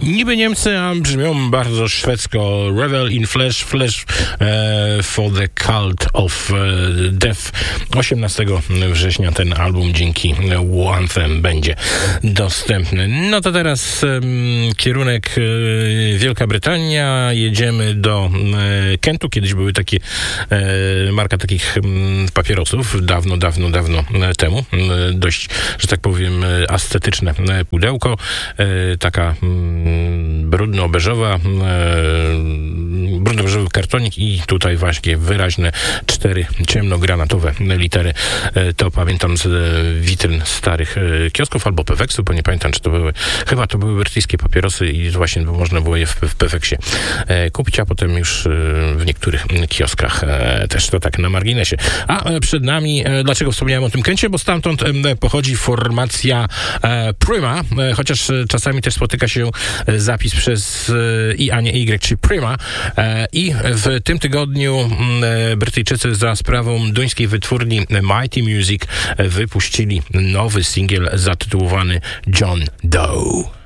Niby Niemcy, a brzmią bardzo szwedzko. Revel in Flesh, for the Cult of Death. 18 września ten album dzięki Anthem będzie dostępny. No to teraz kierunek Wielka Brytania. Jedziemy do Kentu. Kiedyś były takie marka takich papierosów. Dawno temu. Dość, że tak powiem, ascetyczne pudełko. Taka brudno-beżowy kartonik i tutaj właśnie wyraźne 4 ciemnogranatowe litery. To pamiętam z witryn starych kiosków albo Peweksu, bo nie pamiętam, czy to były, chyba to były brytyjskie papierosy i właśnie można było je w Peweksie kupić, a potem już w niektórych kioskach też, to tak na marginesie. A przed nami, dlaczego wspomniałem o tym Kencie, bo stamtąd pochodzi formacja Prima, chociaż czasami też spotyka się zapis przez I, a nie Y, czyli Prima. I w tym tygodniu Brytyjczycy za sprawą duńskiej wytwórni Mighty Music wypuścili nowy singiel zatytułowany John Doe.